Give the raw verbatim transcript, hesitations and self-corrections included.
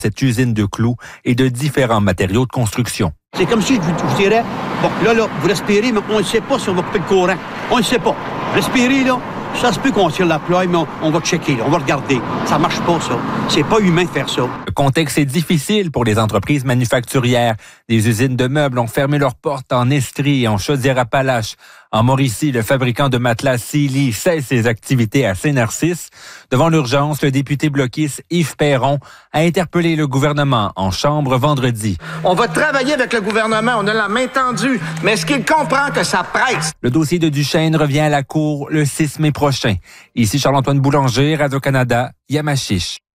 cette usine de clous et de différents matériaux de construction. C'est comme si je vous, je dirais, bon, là, là, vous respirez, mais on ne sait pas si on va couper le courant. On ne sait pas. Respirer, là, ça se peut qu'on tire la ploie, mais on, on va checker, là, on va regarder. Ça marche pas, ça. C'est pas humain de faire ça. Le contexte est difficile pour les entreprises manufacturières. Des usines de meubles ont fermé leurs portes en Estrie et en Chaudière-Appalaches. En Mauricie, le fabricant de matelas Sealy cesse ses activités à Saint-Narcisse. Devant l'urgence, le député bloquiste Yves Perron a interpellé le gouvernement en chambre vendredi. On va travailler avec le gouvernement, on a la main tendue, mais est-ce qu'il comprend que ça presse? Le dossier de Duchesne revient à la Cour le six mai prochain. Ici Charles-Antoine Boulanger, Radio-Canada, Yamachiche.